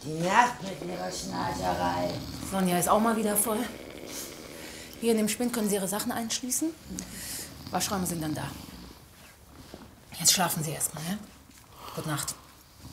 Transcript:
Die nervt mit ihrer Schnarcherei. Sonja ist auch mal wieder voll. Hier in dem Spind können Sie Ihre Sachen einschließen. Waschräume sind dann da. Jetzt schlafen Sie erstmal, ja? Gute Nacht.